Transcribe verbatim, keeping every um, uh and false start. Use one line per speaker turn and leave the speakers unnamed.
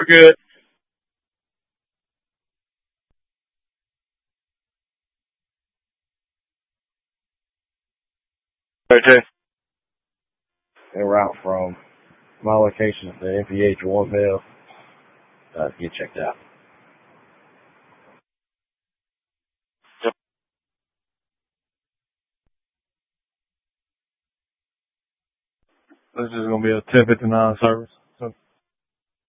We're good. Okay. En route from my location to M P H Warrenville uh, to get checked out. Yep. This is going to be a ten fifty-nine service.